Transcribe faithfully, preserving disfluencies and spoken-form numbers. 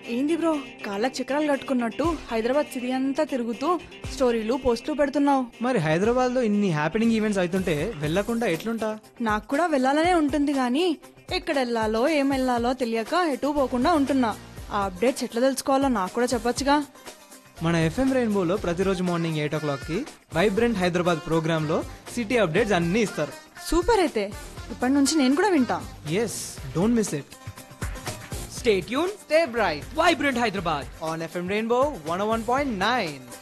ఏంది బ్రో కాళ్ళ చక్రాలు కట్టుకున్నట్టు హైదరాబాద్ సిటీ అంతా తిరుగుతూ స్టోరీలు పోస్టులు పెడుతున్నావు? మరి హైదరాబాద్ లో ఇన్ని హ్యాపెనింగ్ ఈవెంట్స్ అవుతుంటే వెళ్ళకుండా ఎట్లుంటా? నాకు కూడా వెళ్ళాలనే ఉంటుంది గానీ ఎక్కడ వెళ్ళాలో ఏం వెళ్ళాలో తెలియక ఎటు పోకుండా ఉంటున్నా. ఆ అప్డేట్స్ ఎట్లా తెలుసుకోవాలో నాకు కూడా చెప్పొచ్చుగా. మన ఎఫ్ఎం రెయిన్బోలో ప్రతిరోజు మార్నింగ్ ఎయిట్ ఓ క్లాక్ కి వైబ్రెంట్ హైదరాబాద్ ప్రోగ్రామ్ లో సిటీ అప్డేట్స్ అన్ని ఇస్తారు. సూపర్, అయితే ఇప్పటి నుంచి నేను కూడా వింటా. Yes, don't miss it. Stay tuned, Stay bright Vibrant Hyderabad. on F M Rainbow one oh one point nine.